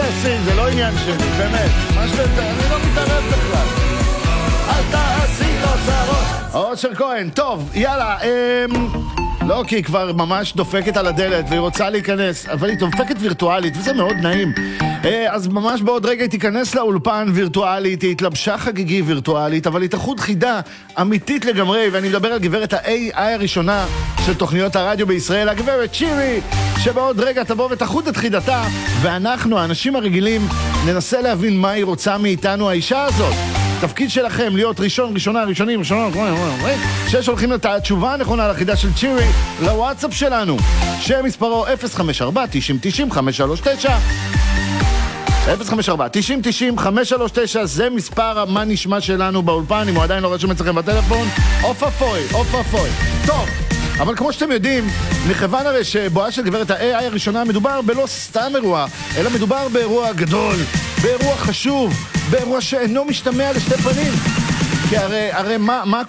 20, זה לא עניין שלי, באמת. מה שאתה, אני לא מתערב בכלל. אל תעשי תוצרות. אושר כהן, טוב, יאללה, לא, כי היא כבר ממש דופקת על הדלת והיא רוצה להיכנס, אבל היא דופקת וירטואלית וזה מאוד נעים. אז ממש בעוד רגע היא תיכנס לאולפן וירטואלית, היא התלבשה חגיגי וירטואלית, אבל התאחוד חידה אמיתית לגמרי, ואני מדבר על גברת ה-AI הראשונה של תוכניות הרדיו בישראל, הגברת שירי, שבעוד רגע תבוא ותחוד את חידתה, ואנחנו, האנשים הרגילים, ננסה להבין מה היא רוצה מאיתנו האישה הזאת. תפקיד שלכם להיות ראשונים, ששולחים את התשובה הנכונה לחידה של צ'ירי לוואטסאפ שלנו, שמספרו 054-90-90-539 054-90-90-539, זה מספר מה נשמע שלנו באולפן, אם הוא עדיין לא רשום אצלכם בטלפון, אוף אפוי. טוב, אבל כמו שאתם יודעים, מכיוון הרי שבואה של גברת ה-AI הראשונה מדובר בלא סתם אירוע, אלא מדובר באירוע גדול, באירוע חשוב, באירוע שאינו משתמע לשתי פנים. כי הרי מה